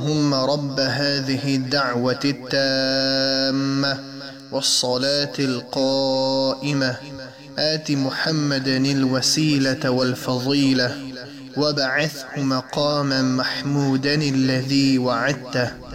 اللهم رب هذه الدعوة التامة والصلاة القائمة آت محمدا الوسيلة والفضيلة وابعثه مقاما محمودا الذي وعدته